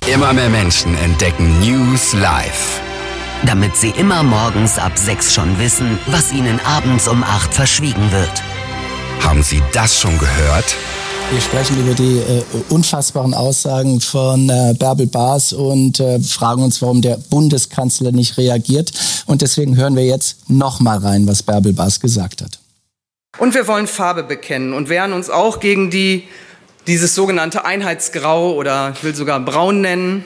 Immer mehr Menschen entdecken News live. Damit sie immer morgens ab 6 schon wissen, was ihnen abends um 8 verschwiegen wird. Haben Sie das schon gehört? Wir sprechen über die unfassbaren Aussagen von Bärbel Baas und fragen uns, warum der Bundeskanzler nicht reagiert. Und deswegen hören wir jetzt noch mal rein, was Bärbel Baas gesagt hat. Und wir wollen Farbe bekennen und wehren uns auch gegen dieses sogenannte Einheitsgrau oder ich will sogar braun nennen.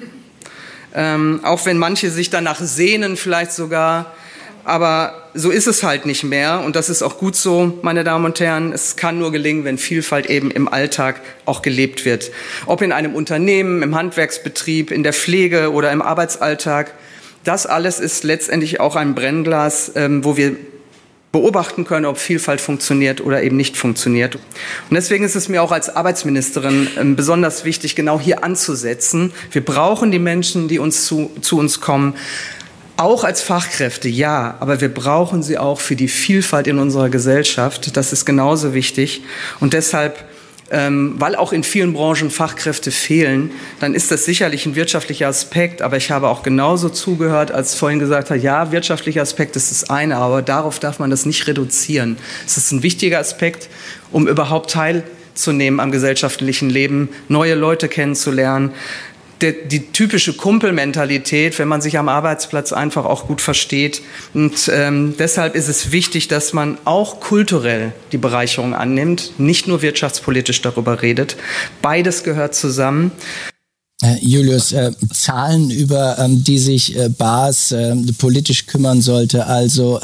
Auch wenn manche sich danach sehnen vielleicht sogar. Aber so ist es halt nicht mehr und das ist auch gut so, meine Damen und Herren. Es kann nur gelingen, wenn Vielfalt eben im Alltag auch gelebt wird. Ob in einem Unternehmen, im Handwerksbetrieb, in der Pflege oder im Arbeitsalltag. Das alles ist letztendlich auch ein Brennglas, wo wir beobachten können, ob Vielfalt funktioniert oder eben nicht funktioniert. Und deswegen ist es mir auch als Arbeitsministerin besonders wichtig, genau hier anzusetzen. Wir brauchen die Menschen, die zu uns kommen, auch als Fachkräfte, ja, aber wir brauchen sie auch für die Vielfalt in unserer Gesellschaft. Das ist genauso wichtig. Und deshalb, weil auch in vielen Branchen Fachkräfte fehlen, dann ist das sicherlich ein wirtschaftlicher Aspekt. Aber ich habe auch genauso zugehört, als vorhin gesagt hat, ja, wirtschaftlicher Aspekt ist das eine, aber darauf darf man das nicht reduzieren. Es ist ein wichtiger Aspekt, um überhaupt teilzunehmen am gesellschaftlichen Leben, neue Leute kennenzulernen. Die typische Kumpelmentalität, wenn man sich am Arbeitsplatz einfach auch gut versteht. Und deshalb ist es wichtig, dass man auch kulturell die Bereicherung annimmt, nicht nur wirtschaftspolitisch darüber redet. Beides gehört zusammen. Julius, Zahlen, über die sich Baas politisch kümmern sollte. Also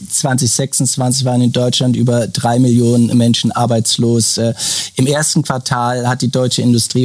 2026 waren in Deutschland über 3 Millionen Menschen arbeitslos. Im ersten Quartal hat die deutsche Industrie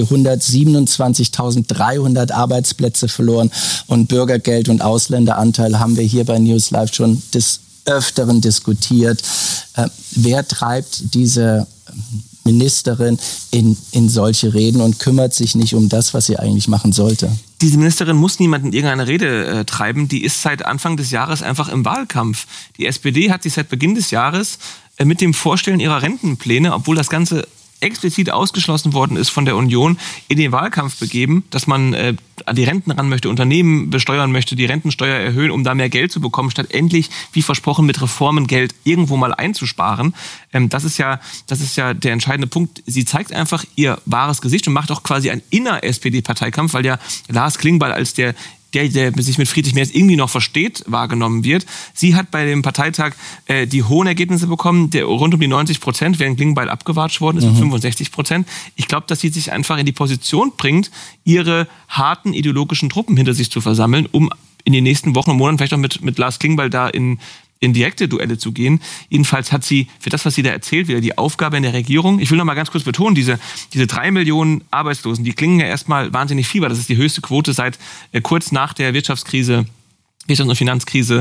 127.300 Arbeitsplätze verloren. Und Bürgergeld und Ausländeranteil haben wir hier bei News Live schon des Öfteren diskutiert. Wer treibt diese Ministerin in solche Reden und kümmert sich nicht um das, was sie eigentlich machen sollte? Diese Ministerin muss niemanden in irgendeine Rede treiben. Die ist seit Anfang des Jahres einfach im Wahlkampf. Die SPD hat sich seit Beginn des Jahres mit dem Vorstellen ihrer Rentenpläne, obwohl das Ganze explizit ausgeschlossen worden ist von der Union, in den Wahlkampf begeben, dass man an die Renten ran möchte, Unternehmen besteuern möchte, die Rentensteuer erhöhen, um da mehr Geld zu bekommen, statt endlich, wie versprochen, mit Reformen Geld irgendwo mal einzusparen. Das ist ja der entscheidende Punkt. Sie zeigt einfach ihr wahres Gesicht und macht auch quasi einen inner-SPD-Parteikampf, weil ja Lars Klingbeil als der sich mit Friedrich Merz irgendwie noch versteht, wahrgenommen wird. Sie hat bei dem Parteitag die hohen Ergebnisse bekommen, rund um die 90%, während Klingbeil abgewatscht worden ist mit 65%. Ich glaube, dass sie sich einfach in die Position bringt, ihre harten ideologischen Truppen hinter sich zu versammeln, um in den nächsten Wochen und Monaten vielleicht auch mit Lars Klingbeil da in direkte Duelle zu gehen. Jedenfalls hat sie für das, was sie da erzählt, wieder die Aufgabe in der Regierung. Ich will noch mal ganz kurz betonen, diese 3 Millionen Arbeitslosen, die klingen ja erstmal wahnsinnig viel, weil das ist die höchste Quote seit kurz nach der Wirtschafts- und Finanzkrise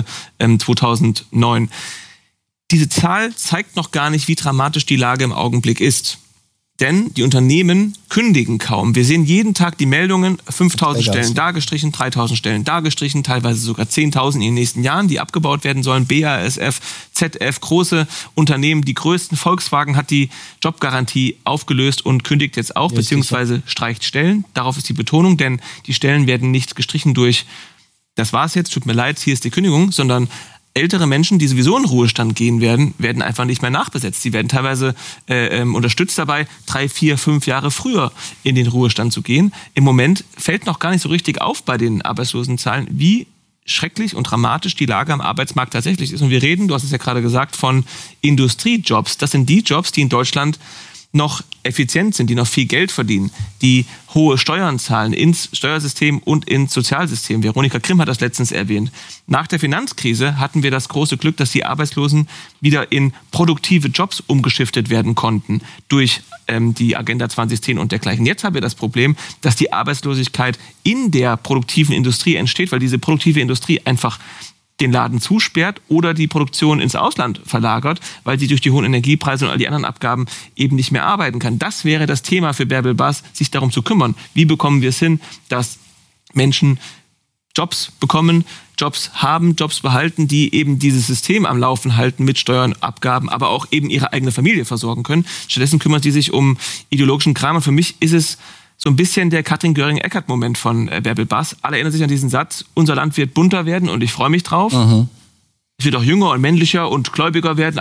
2009. Diese Zahl zeigt noch gar nicht, wie dramatisch die Lage im Augenblick ist. Denn die Unternehmen kündigen kaum. Wir sehen jeden Tag die Meldungen, 5.000 Stellen da gestrichen, 3.000 Stellen da gestrichen, teilweise sogar 10.000 in den nächsten Jahren, die abgebaut werden sollen. BASF, ZF, große Unternehmen, die größten. Volkswagen hat die Jobgarantie aufgelöst und kündigt jetzt auch, beziehungsweise streicht Stellen. Darauf ist die Betonung, denn die Stellen werden nicht gestrichen durch, das war's jetzt, tut mir leid, hier ist die Kündigung, sondern ältere Menschen, die sowieso in Ruhestand gehen werden einfach nicht mehr nachbesetzt. Sie werden teilweise unterstützt dabei, 3, 4, 5 Jahre früher in den Ruhestand zu gehen. Im Moment fällt noch gar nicht so richtig auf bei den Arbeitslosenzahlen, wie schrecklich und dramatisch die Lage am Arbeitsmarkt tatsächlich ist. Und wir reden, du hast es ja gerade gesagt, von Industriejobs. Das sind die Jobs, die in Deutschland noch effizient sind, die noch viel Geld verdienen, die hohe Steuern zahlen ins Steuersystem und ins Sozialsystem. Veronika Grimm hat das letztens erwähnt. Nach der Finanzkrise hatten wir das große Glück, dass die Arbeitslosen wieder in produktive Jobs umgeschiftet werden konnten durch die Agenda 2010 und dergleichen. Jetzt haben wir das Problem, dass die Arbeitslosigkeit in der produktiven Industrie entsteht, weil diese produktive Industrie einfach den Laden zusperrt oder die Produktion ins Ausland verlagert, weil sie durch die hohen Energiepreise und all die anderen Abgaben eben nicht mehr arbeiten kann. Das wäre das Thema für Bärbel Baas, sich darum zu kümmern. Wie bekommen wir es hin, dass Menschen Jobs bekommen, Jobs haben, Jobs behalten, die eben dieses System am Laufen halten mit Steuern, Abgaben, aber auch eben ihre eigene Familie versorgen können. Stattdessen kümmert sie sich um ideologischen Kram. Und für mich ist es so ein bisschen der Katrin Göring-Eckardt-Moment von Bärbel Bass. Alle erinnern sich an diesen Satz, unser Land wird bunter werden und ich freue mich drauf. Es wird auch jünger und männlicher und gläubiger werden.